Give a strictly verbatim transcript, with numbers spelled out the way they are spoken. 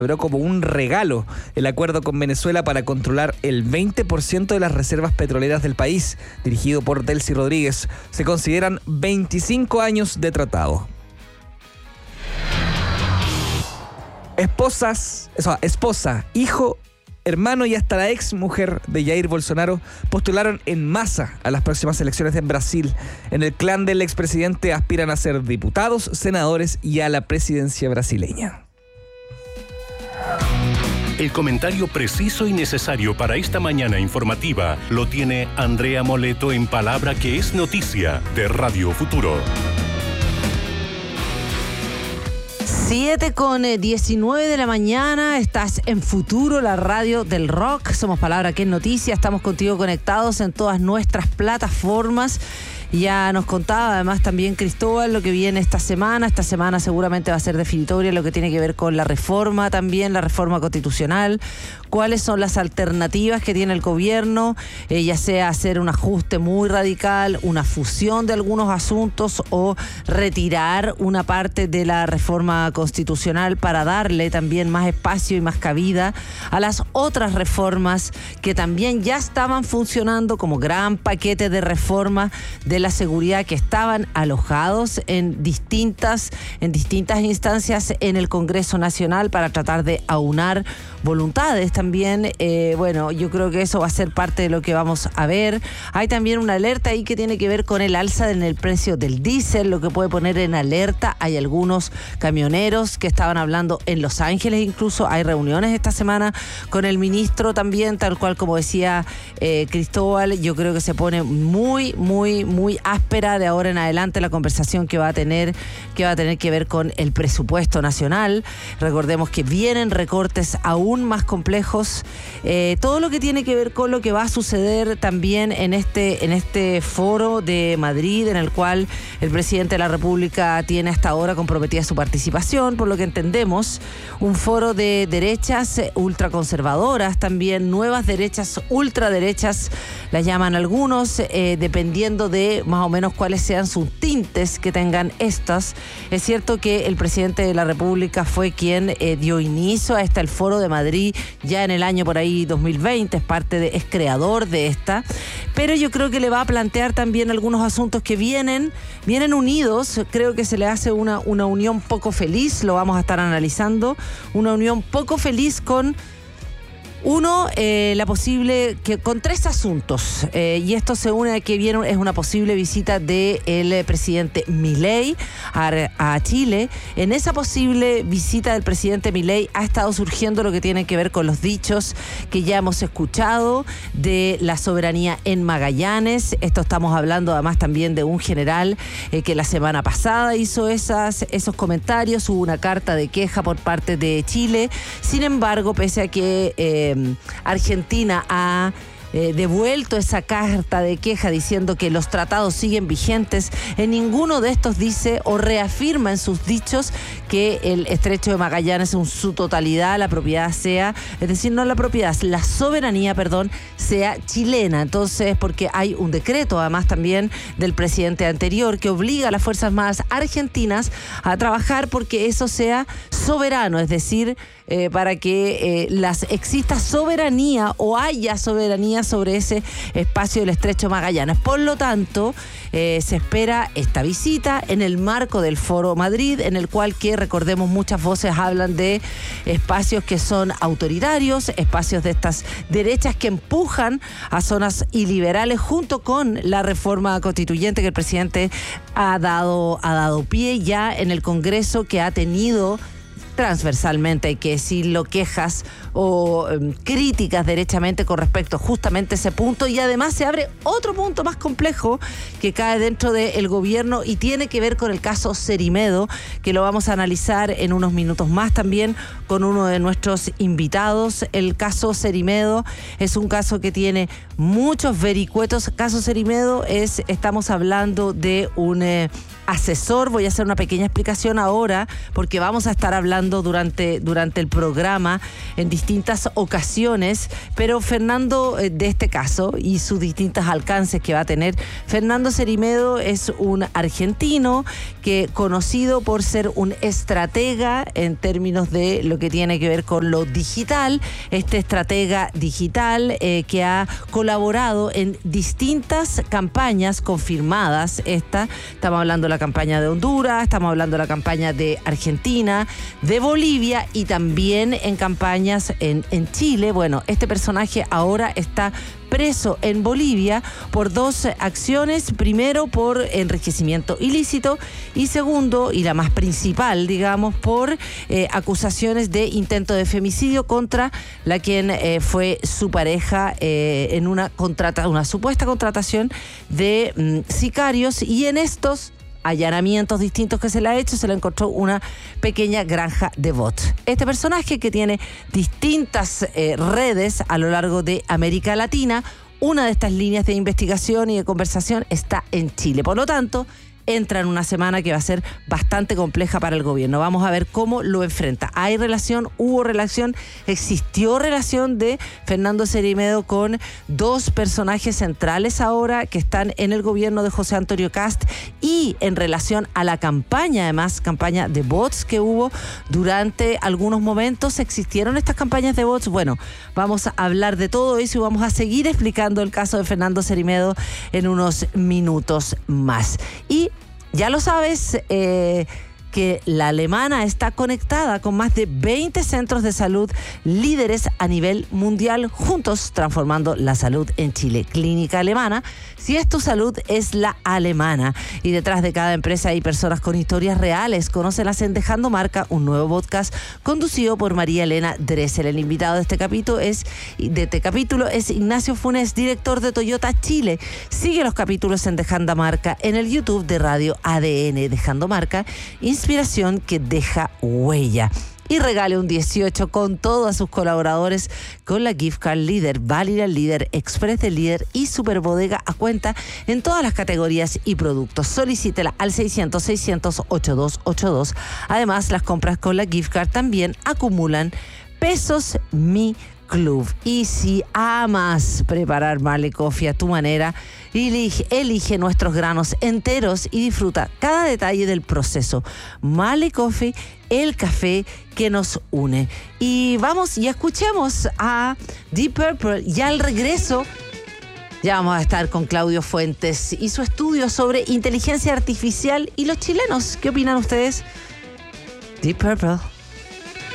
celebró como un regalo el acuerdo con Venezuela para controlar el veinte por ciento de las reservas petroleras del país, dirigido por Delcy Rodríguez. Se consideran veinticinco años de tratado. Esposas, eso, esposa, hijo, hermano y hasta la ex mujer de Jair Bolsonaro postularon en masa a las próximas elecciones en Brasil. En el clan del expresidente aspiran a ser diputados, senadores y a la presidencia brasileña. El comentario preciso y necesario para esta mañana informativa lo tiene Andrea Moleto en Palabra que es Noticia de Radio Futuro. siete con diecinueve de la mañana, estás en Futuro, la radio del rock. Somos Palabra que es Noticia, estamos contigo conectados en todas nuestras plataformas. Ya nos contaba además también Cristóbal lo que viene esta semana. Esta semana seguramente va a ser definitoria lo que tiene que ver con la reforma también, la reforma constitucional. ¿Cuáles son las alternativas que tiene el gobierno? Eh, ya sea hacer un ajuste muy radical, una fusión de algunos asuntos o retirar una parte de la reforma constitucional para darle también más espacio y más cabida a las otras reformas que también ya estaban funcionando como gran paquete de reforma de la seguridad que estaban alojados en distintas, en distintas instancias en el Congreso Nacional para tratar de aunar voluntades también. Eh, bueno, yo creo que eso va a ser parte de lo que vamos a ver. Hay también una alerta ahí que tiene que ver con el alza en el precio del diésel, lo que puede poner en alerta. Hay algunos camioneros que estaban hablando en Los Ángeles, incluso hay reuniones esta semana con el ministro también, tal cual como decía eh, Cristóbal. Yo creo que se pone muy, muy, muy áspera de ahora en adelante la conversación que va a tener, que va a tener que ver con el presupuesto nacional. Recordemos que vienen recortes aún más complejos. Eh, todo lo que tiene que ver con lo que va a suceder también en este, en este foro de Madrid, en el cual el presidente de la República tiene hasta ahora comprometida su participación, por lo que entendemos, un foro de derechas ultraconservadoras, también nuevas derechas, ultraderechas, las llaman algunos, eh, dependiendo de más o menos cuáles sean sus tintes que tengan estas. Es cierto que el presidente de la República fue quien eh, dio inicio a esta, el foro de Madrid, ya en el año por ahí dos mil veinte, es parte de, es creador de esta, pero yo creo que le va a plantear también algunos asuntos que vienen, vienen unidos. Creo que se le hace una, una unión poco feliz, lo vamos a estar analizando, una unión poco feliz con Uno, eh, la posible, que con tres asuntos, eh, y esto se une a que viene, es una posible visita del presidente Milei a, a Chile. En esa posible visita del presidente Milei ha estado surgiendo lo que tiene que ver con los dichos que ya hemos escuchado de la soberanía en Magallanes. Esto estamos hablando además también de un general eh, que la semana pasada hizo esas, esos comentarios. Hubo una carta de queja por parte de Chile. Sin embargo, pese a que eh, Argentina ha eh, devuelto esa carta de queja diciendo que los tratados siguen vigentes, en ninguno de estos dice o reafirma en sus dichos que el estrecho de Magallanes en su totalidad, la propiedad sea, es decir, no la propiedad, la soberanía, perdón, sea chilena. Entonces, porque hay un decreto además también del presidente anterior que obliga a las fuerzas armadas argentinas a trabajar porque eso sea soberano, es decir, Eh, para que eh, las exista soberanía o haya soberanía sobre ese espacio del estrecho Magallanes. Por lo tanto, eh, se espera esta visita en el marco del Foro Madrid, en el cual, que recordemos, muchas voces hablan de espacios que son autoritarios, espacios de estas derechas que empujan a zonas iliberales, junto con la reforma constituyente que el presidente ha dado, ha dado pie ya en el Congreso, que ha tenido transversalmente, hay que decirlo, quejas o um, críticas derechamente con respecto justamente a ese punto, y además se abre otro punto más complejo que cae dentro del gobierno y tiene que ver con el caso Cerimedo, que lo vamos a analizar en unos minutos más también con uno de nuestros invitados. El caso Cerimedo es un caso que tiene muchos vericuetos. Caso Cerimedo es, estamos hablando de un eh, asesor. Voy a hacer una pequeña explicación ahora porque vamos a estar hablando hablando durante, durante el programa en distintas ocasiones, pero Fernando, eh, de este caso y sus distintos alcances que va a tener, Fernando Cerimedo es un argentino que conocido por ser un estratega en términos de lo que tiene que ver con lo digital, este estratega digital eh, que ha colaborado en distintas campañas confirmadas. Esta, estamos hablando de la campaña de Honduras, estamos hablando de la campaña de Argentina, de Bolivia y también en campañas en, en Chile. Bueno, este personaje ahora está preso en Bolivia por dos acciones. Primero, por enriquecimiento ilícito y segundo, y la más principal, digamos, por eh, acusaciones de intento de femicidio contra la quien eh, fue su pareja eh, en una contrata, una supuesta contratación de mm, sicarios, y en estos allanamientos distintos que se le ha hecho, se le encontró una pequeña granja de bots. Este personaje, que tiene distintas eh, redes a lo largo de América Latina, una de estas líneas de investigación y de conversación está en Chile. Por lo tanto, entra en una semana que va a ser bastante compleja para el gobierno. Vamos a ver cómo lo enfrenta. ¿Hay relación? ¿Hubo relación? ¿Existió relación de Fernando Cerimedo con dos personajes centrales ahora que están en el gobierno de José Antonio Kast, y en relación a la campaña, además, campaña de bots que hubo durante algunos momentos? ¿Existieron estas campañas de bots? Bueno, vamos a hablar de todo eso y vamos a seguir explicando el caso de Fernando Cerimedo en unos minutos más. Y ya lo sabes, eh, que la alemana está conectada con más de veinte centros de salud líderes a nivel mundial, juntos transformando la salud en Chile. Clínica Alemana. Si es tu salud, es la alemana. Y detrás de cada empresa hay personas con historias reales. Conócelas en Dejando Marca, un nuevo podcast conducido por María Elena Dressel. El invitado de este capítulo es, de este capítulo es Ignacio Funes, director de Toyota Chile. Sigue los capítulos en Dejando Marca en el YouTube de Radio A D N. Dejando Marca, inspiración que deja huella. Y regale un dieciocho con todos sus colaboradores con la Gift Card Líder, Válida Líder, Express del Líder y Super Bodega a cuenta en todas las categorías y productos. Solicítela al seiscientos, seiscientos, ochenta y dos ochenta y dos. Además, las compras con la Gift Card también acumulan pesos Mi Club. Y si amas preparar Male Coffee a tu manera, elige, elige nuestros granos enteros y disfruta cada detalle del proceso. Male Coffee, el café que nos une. Y vamos y escuchemos a Deep Purple. Ya al regreso ya vamos a estar con Claudio Fuentes y su estudio sobre inteligencia artificial y los chilenos. ¿Qué opinan ustedes? Deep Purple.